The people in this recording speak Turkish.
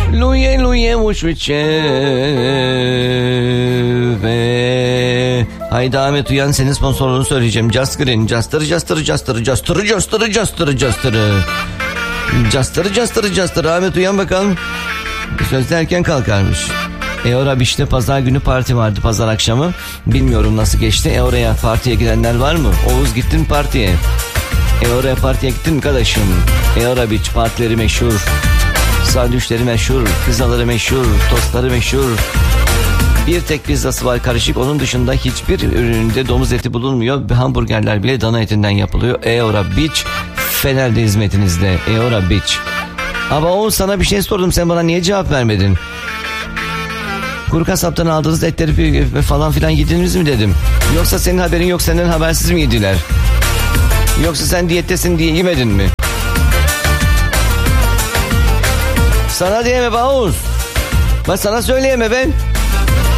Luye luye uçuçe ve... Haydi Ahmet uyan, senin sponsorluğunu söyleyeceğim. Just Green, Just'ırı. Just'ırı. Ahmet uyan bakalım. Sözde erken kalkarmış. Eora Beach'te pazar günü parti vardı, pazar akşamı. Bilmiyorum nasıl geçti. Oraya partiye gidenler var mı? Oğuz, gittin partiye. Oraya partiye gittin mi kardeşim? Eora Beach partileri meşhur. Sandviçleri meşhur, pizzaları meşhur, tostları meşhur. Bir tek pizzası var karışık. Onun dışında hiçbir ürününde domuz eti bulunmuyor. Hamburgerler bile dana etinden yapılıyor. Eora Beach Fener'de hizmetinizde. Eora Beach. Ama Oğuz, sana bir şey sordum, sen bana niye cevap vermedin? Kuru kasaptan aldığınız etleri falan filan yediniz mi dedim. Yoksa senin haberin yok, senden habersiz mi yediler? Yoksa sen diyettesin diye yemedin mi? Sana diyeme be Oğuz. Ben sana söyleyeme ben.